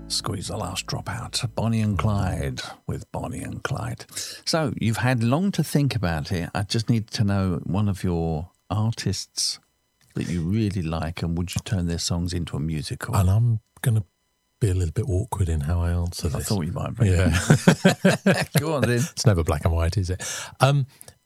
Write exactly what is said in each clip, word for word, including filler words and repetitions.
Squeeze the last drop out. Bonnie and Clyde with Bonnie and Clyde. So you've had long to think about it. I just need to know one of your artists that you really like, and would you turn their songs into a musical? And I'm going to be a little bit awkward in how I answer this. I thought you might be. Yeah. Go on then. It's never black and white, is it? Um,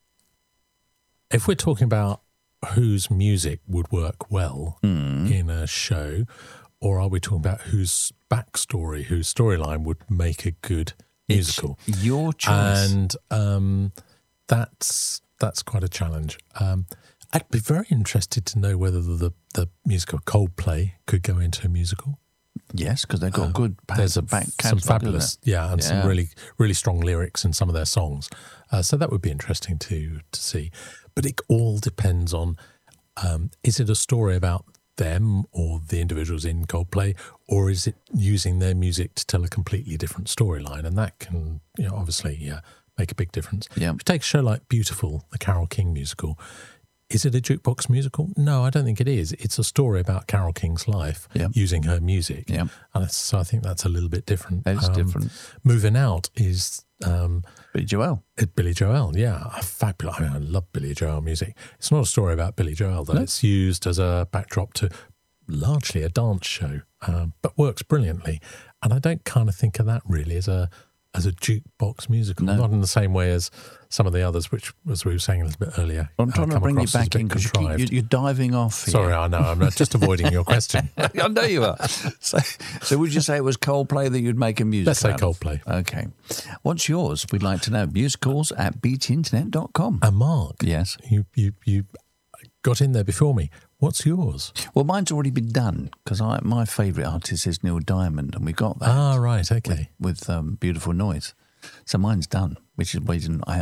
if we're talking about whose music would work well mm. in a show, or are we talking about whose backstory, whose storyline would make a good musical? It's your choice. And um, that's that's quite a challenge. Um, I'd be very interested to know whether the, the musical Coldplay could go into a musical. Yes, because they've got Uh, good back, there's a, back some catalogue, fabulous, yeah, and yeah. some really really strong lyrics in some of their songs. Uh, so that would be interesting to to see. But it all depends on, um, is it a story about them or the individuals in Coldplay, or is it using their music to tell a completely different storyline? And that can, you know, obviously yeah, make a big difference. Yeah. If you take a show like Beautiful, the Carole King musical, is it a jukebox musical? No, I don't think it is. It's a story about Carole King's life yeah. using her music. Yeah. And so I think that's a little bit different. That is um, different. Moving Out is... Um, Billy Joel. It, Billy Joel, yeah. Fabulous. I mean, I love Billy Joel music. It's not a story about Billy Joel, though. No. It's used as a backdrop to largely a dance show, um, but works brilliantly. And I don't kind of think of that really as a as a jukebox musical, no. not in the same way as some of the others, which, as we were saying a little bit earlier, I'm trying uh, to bring you back in because you you're diving off here. Sorry, I know. I'm just avoiding your question. I know you are. So, so would you say it was Coldplay that you'd make a musical? Let's say out Coldplay. Of? Okay. What's yours? We'd like to know. Musicals at b t internet dot com. And Mark, yes, you you you got in there before me. What's yours? Well, mine's already been done because my favourite artist is Neil Diamond, and we got that. Ah, right, okay. With, with um, Beautiful Noise. So mine's done, which is why I